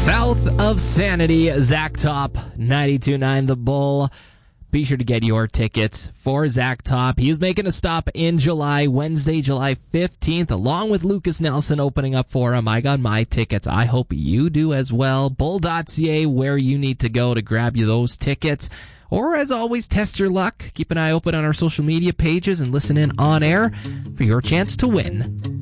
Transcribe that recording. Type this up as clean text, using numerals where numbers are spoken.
South of Sanity, Zach Top, 92.9 The Bull. Be sure to get your tickets for Zach Top. He is making a stop in July, Wednesday, July 15th, along with Lucas Nelson opening up for him. I got my tickets. I hope you do as well. Bull.ca, where you need to go to grab you those tickets. Or, as always, test your luck. Keep an eye open on our social media pages and listen in on air for your chance to win.